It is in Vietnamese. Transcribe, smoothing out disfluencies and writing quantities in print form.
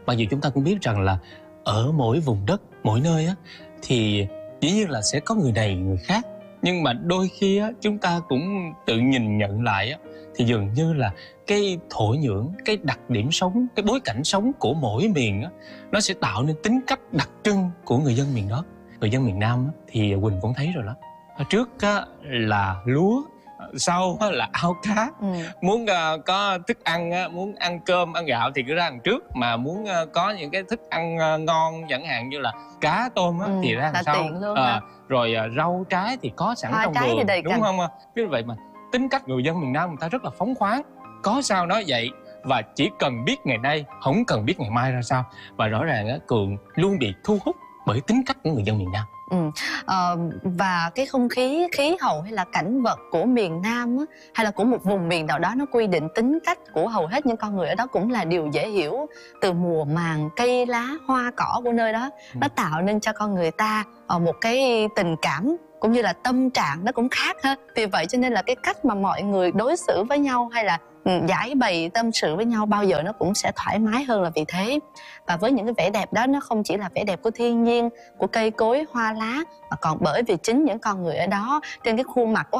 Mặc dù chúng ta cũng biết rằng là ở mỗi vùng đất, mỗi nơi á, thì dĩ nhiên là sẽ có người này người khác, nhưng mà đôi khi á, chúng ta cũng tự nhìn nhận lại á, thì dường như là cái thổ nhưỡng, cái đặc điểm sống, cái bối cảnh sống của mỗi miền á, nó sẽ tạo nên tính cách đặc trưng của người dân miền đó. Người dân miền Nam á, thì Quỳnh cũng thấy rồi đó. Trước á, là lúa, sau á, là ao cá. Muốn có thức ăn á, muốn ăn cơm, ăn gạo thì cứ ra đằng trước. Mà muốn có những cái thức ăn ngon chẳng hạn như là cá, tôm á, thì ra đằng sau. Rồi rau trái thì có sẵn trong vườn, đúng không? Như vậy mà tính cách người dân miền Nam người ta rất là phóng khoáng. Có sao nói vậy. Và chỉ cần biết ngày nay, không cần biết ngày mai ra sao. Và rõ ràng á, Cường luôn bị thu hút bởi tính cách của người dân miền Nam. Và cái không khí, khí hậu hay là cảnh vật của miền Nam á, hay là của một vùng miền nào đó, nó quy định tính cách của hầu hết những con người ở đó, cũng là điều dễ hiểu. Từ mùa màng, cây lá, hoa cỏ của nơi đó, nó tạo nên cho con người ta một cái tình cảm cũng như là tâm trạng nó cũng khác ha. Vì vậy cho nên là cái cách mà mọi người đối xử với nhau hay là giải bày tâm sự với nhau bao giờ nó cũng sẽ thoải mái hơn là vì thế. Và với những cái vẻ đẹp đó, nó không chỉ là vẻ đẹp của thiên nhiên, của cây cối, hoa lá, mà còn bởi vì chính những con người ở đó, trên cái khuôn mặt của